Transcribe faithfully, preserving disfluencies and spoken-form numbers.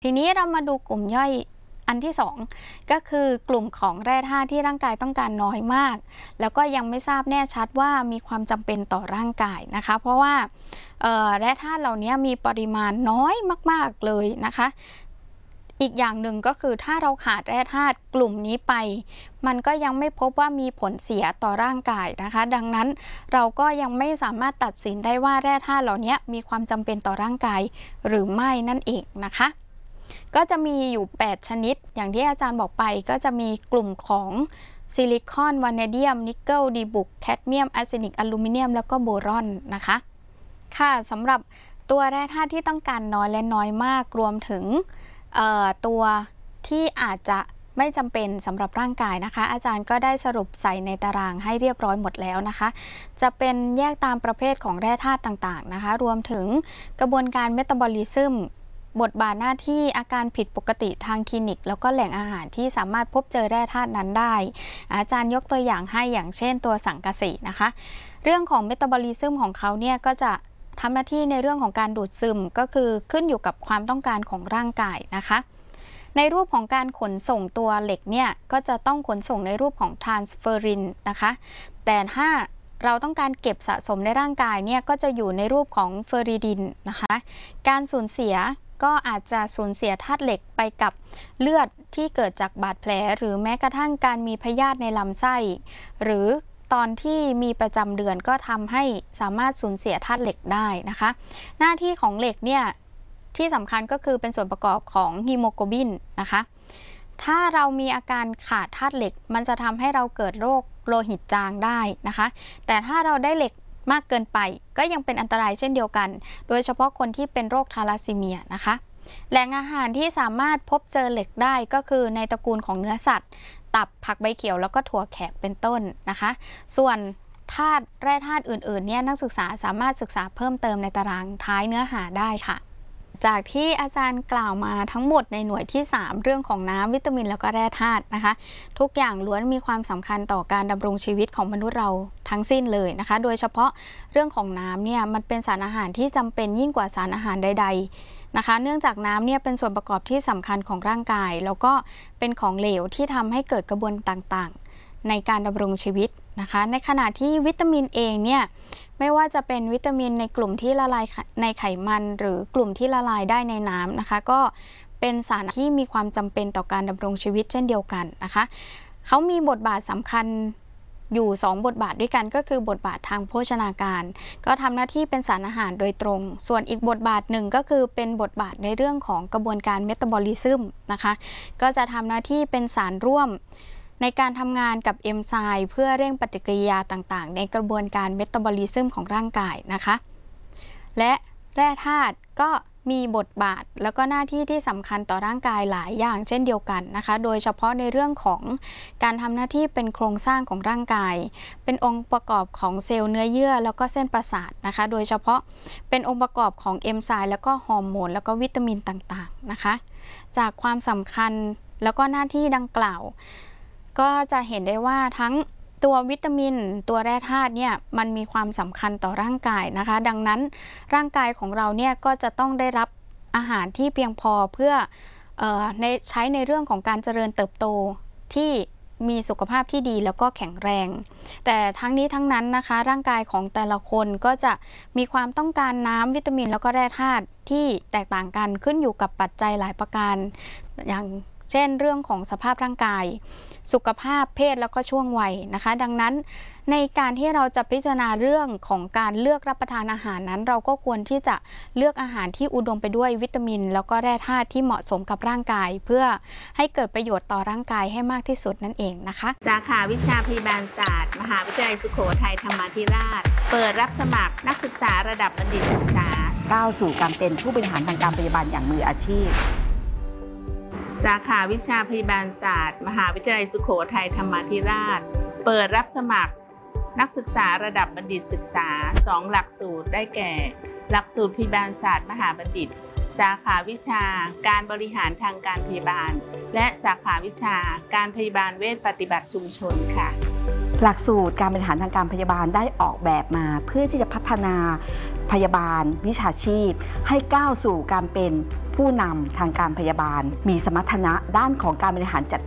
ทีนี้เรามาดูกลุ่มย่อยอันที่สองก็คือกลุ่มของแร่ธาตุที่ร่างกายต้องการน้อยมากแล้วก็ยังไม่ทราบแน่ชัดว่ามีความจำเป็นต่อร่างกายนะคะเพราะว่าแร่ธาตุเหล่านี้มีปริมาณน้อยมากๆเลยนะคะอีกอย่างหนึ่งก็คือถ้าเราขาดแร่ธาตุกลุ่มนี้ไปมันก็ยังไม่พบว่ามีผลเสียต่อร่างกายนะคะดังนั้นเราก็ยังไม่สามารถตัดสินได้ว่าแร่ธาตุเหล่านี้มีความจำเป็นต่อร่างกายหรือไม่นั่นเองนะคะก็จะมีอยู่แปดชนิดอย่างที่อาจารย์บอกไปก็จะมีกลุ่มของซิลิคอนวานาเดียมนิกเกิลดีบุกแคดเมียมอาร์เซนิกอลูมิเนียมแล้วก็โบรอนนะคะค่ะสำหรับตัวแร่ธาตุที่ต้องการน้อยและน้อยมากรวมถึงตัวที่อาจจะไม่จำเป็นสำหรับร่างกายนะคะอาจารย์ก็ได้สรุปใส่ในตารางให้เรียบร้อยหมดแล้วนะคะจะเป็นแยกตามประเภทของแร่ธาตุต่างๆนะคะรวมถึงกระบวนการเมตาบอลิซึมบทบาทหน้าที่อาการผิดปกติทางคลินิกแล้วก็แหล่งอาหารที่สามารถพบเจอแร่ธาตุนั้นได้อาจารย์ยกตัวอย่างให้อย่างเช่นตัวสังกะสีนะคะเรื่องของเมตาบอลิซึมของเขาเนี่ยก็จะทำหน้าที่ในเรื่องของการดูดซึมก็คือขึ้นอยู่กับความต้องการของร่างกายนะคะในรูปของการขนส่งตัวเหล็กเนี่ยก็จะต้องขนส่งในรูปของทรานสเฟอรินนะคะแต่ถ้าเราต้องการเก็บสะสมในร่างกายเนี่ยก็จะอยู่ในรูปของเฟอริดินนะคะการสูญเสียก็อาจจะสูญเสียธาตุเหล็กไปกับเลือดที่เกิดจากบาดแผลหรือแม้กระทั่งการมีพยาธิในลำไส้หรือตอนที่มีประจำเดือนก็ทำให้สามารถสูญเสียธาตุเหล็กได้นะคะหน้าที่ของเหล็กเนี่ยที่สำคัญก็คือเป็นส่วนประกอบของฮีโมโกลบินนะคะถ้าเรามีอาการขาดธาตุเหล็กมันจะทำให้เราเกิดโรคโลหิตจางได้นะคะแต่ถ้าเราได้เหล็กมากเกินไปก็ยังเป็นอันตรายเช่นเดียวกันโดยเฉพาะคนที่เป็นโรคทาลัสซีเมียนะคะแหล่งอาหารที่สามารถพบเจอเหล็กได้ก็คือในตระกูลของเนื้อสัตว์ตับผักใบเขียวแล้วก็ถั่วแขกเป็นต้นนะคะส่วนธาตุแร่ธาตุอื่นๆเนี่ยนักศึกษาสามารถศึกษาเพิ่มเติมในตารางท้ายเนื้อหาได้ค่ะจากที่อาจารย์กล่าวมาทั้งหมดในหน่วยที่สามเรื่องของน้ำวิตามินแล้วก็แร่ธาตุนะคะทุกอย่างล้วนมีความสำคัญต่อการดำรงชีวิตของมนุษย์เราทั้งสิ้นเลยนะคะโดยเฉพาะเรื่องของน้ำเนี่ยมันเป็นสารอาหารที่จำเป็นยิ่งกว่าสารอาหารใดๆนะคะเนื่องจากน้ำเนี่ยเป็นส่วนประกอบที่สำคัญของร่างกายแล้วก็เป็นของเหลวที่ทำให้เกิดกระบวนต่างๆในการดำรงชีวิตนะคะในขณะที่วิตามินเองเนี่ยไม่ว่าจะเป็นวิตามินในกลุ่มที่ละลายในไขมันหรือกลุ่มที่ละลายได้ในน้ำนะคะก็เป็นสารที่มีความจำเป็นต่อการดำรงชีวิตเช่นเดียวกันนะคะเขามีบทบาทสำคัญอยู่สองบทบาทด้วยกันก็คือบทบาททางโภชนาการก็ทำหน้าที่เป็นสารอาหารโดยตรงส่วนอีกบทบาทหนึ่งก็คือเป็นบทบาทในเรื่องของกระบวนการเมตาบอลิซึมนะคะก็จะทำหน้าที่เป็นสารร่วมในการทำงานกับเอนไซม์เพื่อเร่งปฏิกิริยาต่างๆในกระบวนการเมตาบอลิซึมของร่างกายนะคะและแร่ธาตุก็มีบทบาทแล้วก็หน้าที่ที่สำคัญต่อร่างกายหลายอย่างเช่นเดียวกันนะคะโดยเฉพาะในเรื่องของการทำหน้าที่เป็นโครงสร้างของร่างกายเป็นองค์ประกอบของเซลล์เนื้อเยื่อแล้วก็เส้นประสาทนะคะโดยเฉพาะเป็นองค์ประกอบของเอนไซม์แล้วก็ฮอร์โมนแล้วก็วิตามินต่างๆนะคะจากความสำคัญแล้วก็หน้าที่ดังกล่าวก็จะเห็นได้ว่าทั้งตัววิตามินตัวแร่ธาตุเนี่ยมันมีความสำคัญต่อร่างกายนะคะดังนั้นร่างกายของเราเนี่ยก็จะต้องได้รับอาหารที่เพียงพอเพื่อเอ่อในใช้ในเรื่องของการเจริญเติบโตที่มีสุขภาพที่ดีแล้วก็แข็งแรงแต่ทั้งนี้ทั้งนั้นนะคะร่างกายของแต่ละคนก็จะมีความต้องการน้ำวิตามินแล้วก็แร่ธาตุที่แตกต่างกันขึ้นอยู่กับปัจจัยหลายประการอย่างเช่นเรื่องของสภาพร่างกายสุขภาพเพศแล้วก็ช่วงวัยนะคะดังนั้นในการที่เราจะพิจารณาเรื่องของการเลือกรับประทานอาหารนั้นเราก็ควรที่จะเลือกอาหารที่อุดมไปด้วยวิตามินแล้วก็แร่ธาตุที่เหมาะสมกับร่างกายเพื่อให้เกิดประโยชน์ต่อร่างกายให้มากที่สุดนั่นเองนะคะสาขาวิชาพยาบาลศาสตร์มหาวิทยาลัยสุโขทัยธรรมาธิราชเปิดรับสมัครนักศึกษาระดับบัณฑิตศึกษาก้าวสู่การเป็นผู้บริหารทางการพยาบาลอย่างมืออาชีพสาขาวิชาพยาบาลศาสตร์มหาวิทยาลัยสุโขทัยธรรมาธิราชเปิดรับสมัครนักศึกษาระดับบัณฑิตศึกษาสองหลักสูตรได้แก่หลักสูตรพยาบาลศาสตร์มหาบัณฑิตสาขาวิชาการบริหารทางการพยาบาลและสาขาวิชาการพยาบาลเวชปฏิบัติชุมชนค่ะหลักสูตรการบริหารทางการพยาบาลได้ออกแบบมาเพื่อที่จะพัฒนาพยาบาลวิชาชีพให้ก้าวสู่การเป็นผู้ผู้นำทางการพยาบาล มีสมรรถนะด้านของการบริหารจัด